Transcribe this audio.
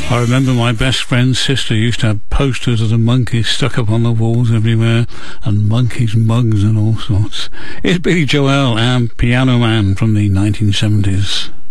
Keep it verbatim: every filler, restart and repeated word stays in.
I remember my best friend's sister used to have posters of the Monkees stuck up on the walls everywhere, and Monkees mugs and all sorts. It's Billy Joel and Piano Man from the nineteen seventies.